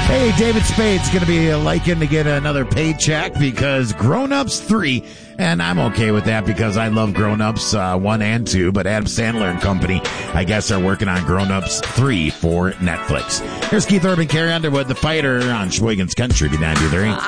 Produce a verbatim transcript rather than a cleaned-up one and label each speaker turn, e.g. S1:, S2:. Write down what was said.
S1: Hey, David Spade's going to be liking to get another paycheck because Grown Ups three, and I'm okay with that because I love Grown Ups uh, one and two, but Adam Sandler and company, I guess, are working on Grown Ups three for Netflix. Here's Keith Urban, Carrie Underwood, The Fighter on Sheboygan's Country B ninety-three.